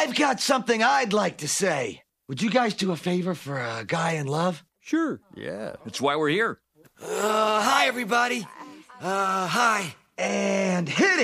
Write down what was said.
I've got something I'd like to say. Would you guys do a favor for a guy in love? Sure, yeah. That's why we're here. Hi, everybody. Hi. And hit it!